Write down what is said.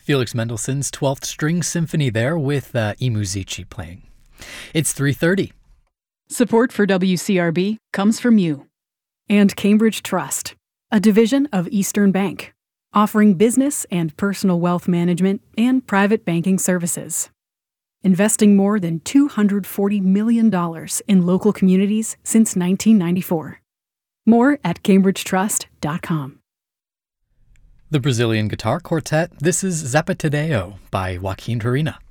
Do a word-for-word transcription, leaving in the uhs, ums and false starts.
Felix Mendelssohn's twelfth String Symphony there with uh, I Musici playing. It's three thirty. Support for W C R B comes from you and Cambridge Trust, a division of Eastern Bank, offering business and personal wealth management and private banking services. Investing more than two hundred forty million dollars in local communities since nineteen ninety-four. More at cambridge trust dot com. The Brazilian Guitar Quartet, this is Zapatideo by Joaquin Turina.